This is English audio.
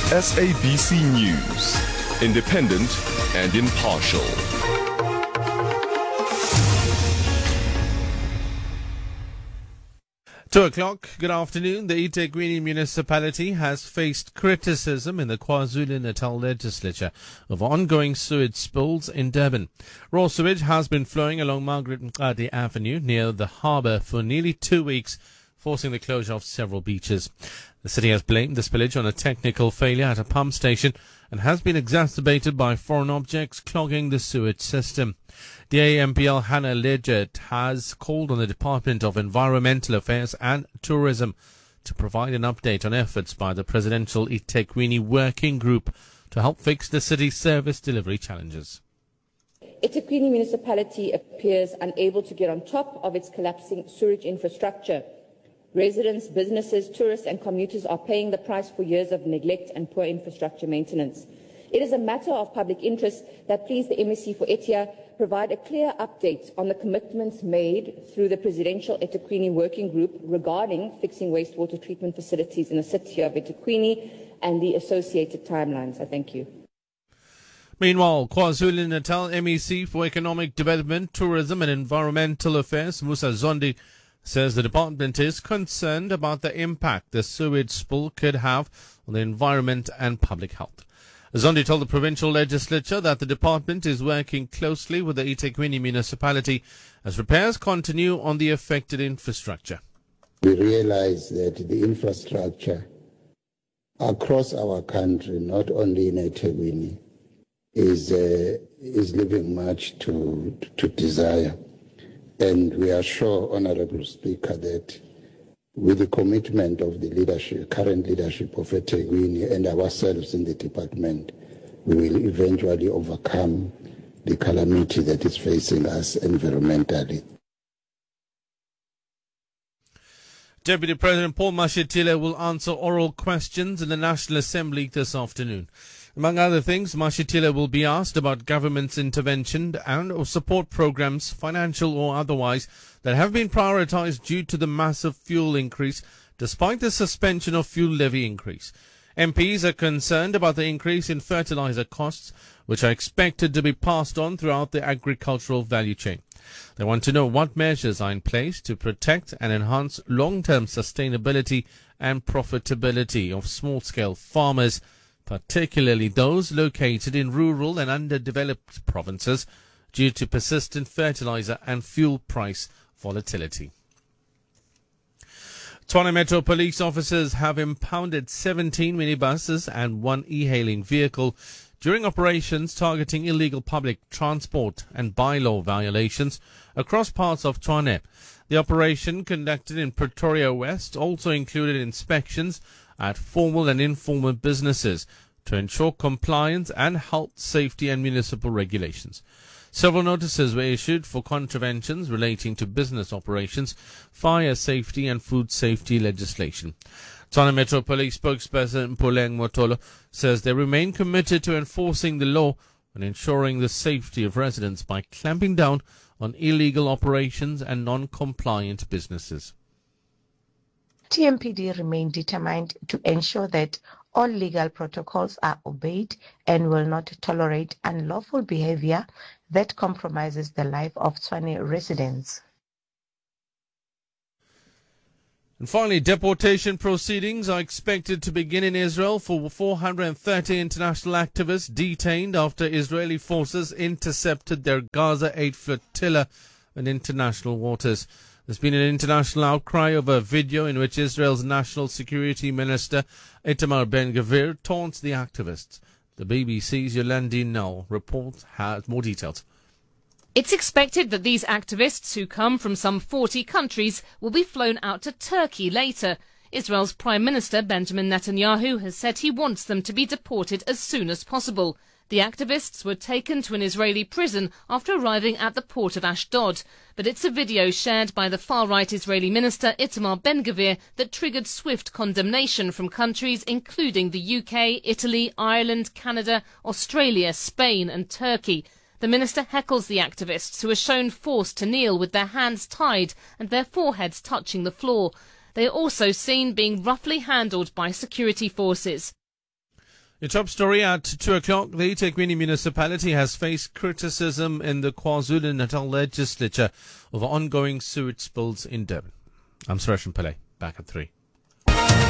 SABC News, independent and impartial. Two o'clock. Good afternoon. The eThekwini municipality has faced criticism in the KwaZulu-Natal legislature of ongoing sewage spills in Durban. Raw sewage has been flowing along Margaret Mqadi Avenue near the harbour for nearly 2 weeks, forcing the closure of several beaches. The city has blamed the spillage on a technical failure at a pump station and has been exacerbated by foreign objects clogging the sewage system. DAMPL Hannah Legit has called on the Department of Environmental Affairs and Tourism to provide an update on efforts by the Presidential eThekwini Working Group to help fix the city's service delivery challenges. eThekwini municipality appears unable to get on top of its collapsing sewage infrastructure. Residents, businesses, tourists and commuters are paying the price for years of neglect and poor infrastructure maintenance. It is a matter of public interest that please the MEC for Etia provide a clear update on the commitments made through the Presidential eThekwini Working Group regarding fixing wastewater treatment facilities in the city of eThekwini and the associated timelines. I thank you. Meanwhile, KwaZulu-Natal MEC for Economic Development, Tourism and Environmental Affairs, Musa Zondi, says the department is concerned about the impact the sewage spill could have on the environment and public health. Zondi told the provincial legislature that the department is working closely with the eThekwini municipality as repairs continue on the affected infrastructure. We realize that the infrastructure across our country, not only in eThekwini, is leaving much to desire. And we are sure, Honorable Speaker, that with the commitment of the leadership, current leadership of eThekwini and ourselves in the department, we will eventually overcome the calamity that is facing us environmentally. Deputy President Paul Mashatile will answer oral questions in the National Assembly this afternoon. Among other things, Mashatile will be asked about government's intervention and or support programs, financial or otherwise, that have been prioritized due to the massive fuel increase, despite the suspension of fuel levy increase. MPs are concerned about the increase in fertilizer costs, which are expected to be passed on throughout the agricultural value chain. They want to know what measures are in place to protect and enhance long-term sustainability and profitability of small-scale farmers, particularly those located in rural and underdeveloped provinces, due to persistent fertilizer and fuel price volatility. Tshwane Metro police officers have impounded 17 minibuses and 1 e-hailing vehicle during operations targeting illegal public transport and bylaw violations across parts of Tshwane. The operation, conducted in Pretoria West, also included inspections at formal and informal businesses to ensure compliance and health, safety and municipal regulations. Several notices were issued for contraventions relating to business operations, fire safety and food safety legislation. Tshwane Metro Police spokesperson Mpuleng Motolo says they remain committed to enforcing the law and ensuring the safety of residents by clamping down on illegal operations and non-compliant businesses. TMPD remain determined to ensure that all legal protocols are obeyed and will not tolerate unlawful behavior that compromises the life of Tshwane residents. And finally, deportation proceedings are expected to begin in Israel for 430 international activists detained after Israeli forces intercepted their Gaza Aid flotilla in international waters. There's been an international outcry over a video in which Israel's National Security Minister Itamar Ben-Gvir taunts the activists. The BBC's Yolandi Null report has more details. It's expected that these activists, who come from some 40 countries, will be flown out to Turkey later. Israel's Prime Minister Benjamin Netanyahu has said he wants them to be deported as soon as possible. The activists were taken to an Israeli prison after arriving at the port of Ashdod. But it's a video shared by the far-right Israeli minister Itamar Ben-Gvir that triggered swift condemnation from countries including the UK, Italy, Ireland, Canada, Australia, Spain and Turkey. The minister heckles the activists, who are shown forced to kneel with their hands tied and their foreheads touching the floor. They are also seen being roughly handled by security forces. Your top story at 2 o'clock. The eThekwini municipality has faced criticism in the KwaZulu-Natal legislature over ongoing sewage spills in Durban. I'm Suresh Pillay, back at 3.